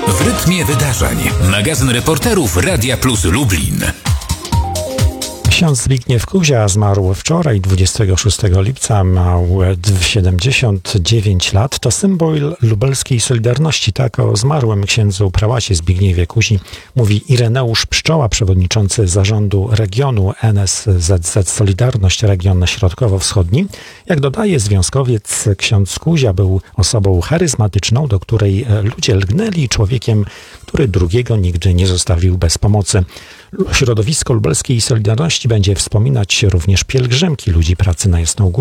W rytmie wydarzeń. Magazyn reporterów Radia Plus Lublin. Ksiądz Zbigniew Kuzia zmarł wczoraj, 26 lipca, miał 79 lat. To symbol lubelskiej Solidarności. Tak o zmarłym księdzu prałacie Zbigniewie Kuzi mówi Ireneusz Pszczoła, przewodniczący zarządu regionu NSZZ Solidarność Region Środkowo-Wschodni. Jak dodaje związkowiec, ksiądz Kuzia był osobą charyzmatyczną, do której ludzie lgnęli, człowiekiem, który drugiego nigdy nie zostawił bez pomocy. Środowisko lubelskiej Solidarności będzie wspominać również pielgrzymki ludzi pracy na Jasną Górę.